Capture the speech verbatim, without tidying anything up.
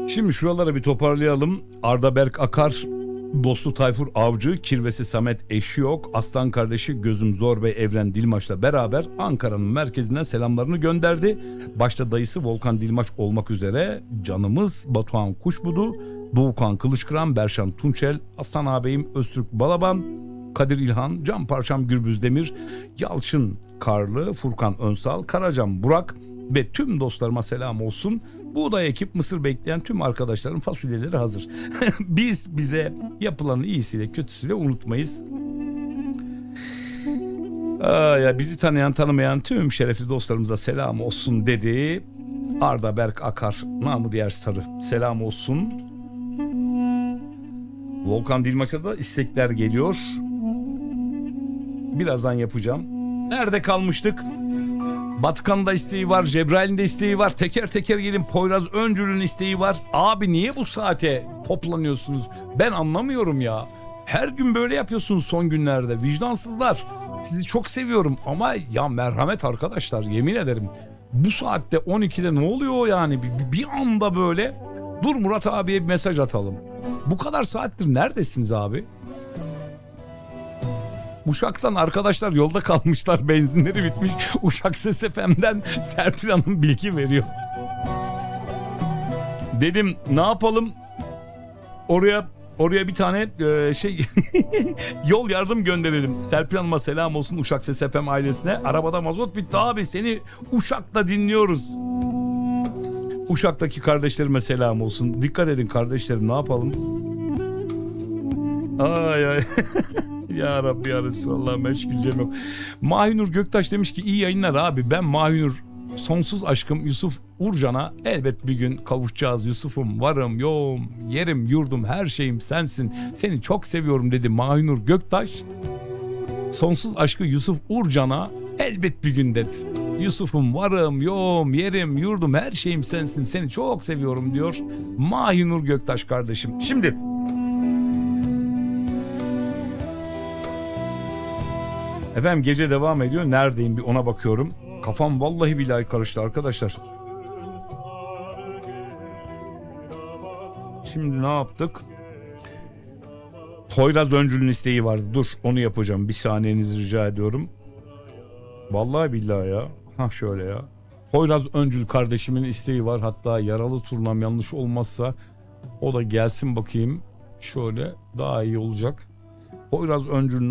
Şimdi şuraları bir toparlayalım. Arda Berk Akar, Dostu Tayfur Avcı, Kirvesi Samet Eşiyok, Aslan kardeşi Gözüm Zor Bey Evren Dilmaç'la beraber Ankara'nın merkezinden selamlarını gönderdi. Başta dayısı Volkan Dilmaç olmak üzere canımız Batuhan Kuşbudu, Doğukan Kılıçkıran, Berşan Tunçel, Aslan ağabeyim Öztürk Balaban, Kadir İlhan, Can Parçam Gürbüz Demir, Yalçın Karlı, Furkan Önsal, Karacan Burak ve tüm dostlarıma selam olsun. Buğday ekip mısır bekleyen tüm arkadaşların fasulyeleri hazır. Biz bize yapılanı iyisiyle kötüsüyle unutmayız. Aa, ya bizi tanıyan tanımayan tüm şerefli dostlarımıza selam olsun dedi. Arda Berk Akar, namı diğer Sarı, selam olsun. Volkan Dilmaç'a da istekler geliyor. Birazdan yapacağım. Nerede kalmıştık? Batıkan'da isteği var, Cebrail'in de isteği var. Teker teker gelin, Poyraz Öncül'ün isteği var. Abi niye bu saate toplanıyorsunuz? Ben anlamıyorum ya. Her gün böyle yapıyorsunuz son günlerde. Vicdansızlar. Sizi çok seviyorum ama ya merhamet arkadaşlar, yemin ederim. Bu saatte on ikide ne oluyor yani? Bir, bir anda böyle. Dur Murat abiye bir mesaj atalım. Bu kadar saattir neredesiniz abi? Uşak'tan arkadaşlar yolda kalmışlar, benzinleri bitmiş. Uşak Ses F M'den Serpil Hanım bilgi veriyor. Dedim ne yapalım? Oraya oraya bir tane e, şey yol yardım gönderelim. Serpil Hanım'a selam olsun, Uşak Ses F M ailesine. Arabada mazot bitti abi, seni Uşak'ta dinliyoruz. Uşak'taki kardeşlerime selam olsun. Dikkat edin kardeşlerim, ne yapalım? Ay ay. Ya Rabbi ya Resulallah, meşgulcem yok. Mahinur Göktaş demiş ki iyi yayınlar abi. Ben Mahinur sonsuz aşkım Yusuf Urcan'a elbet bir gün kavuşacağız. Yusuf'um, varım, yoğum, yerim, yurdum, her şeyim sensin. Seni çok seviyorum dedi Mahinur Göktaş. Sonsuz aşkı Yusuf Urcan'a elbet bir gün dedi. Yusuf'um, varım, yoğum, yerim, yurdum, her şeyim sensin. Seni çok seviyorum diyor Mahinur Göktaş kardeşim. Şimdi efendim gece devam ediyor. Neredeyim bir ona bakıyorum. Kafam vallahi billahi karıştı arkadaşlar. Şimdi ne yaptık? Poyraz Öncül'ün isteği vardı. Dur onu yapacağım. Bir saniyenizi rica ediyorum. Vallahi billahi ya. Ha şöyle ya. Poyraz Öncül kardeşimin isteği var. Hatta yaralı turnam yanlış olmazsa o da gelsin bakayım. Şöyle daha iyi olacak. Poyraz Öncül'ün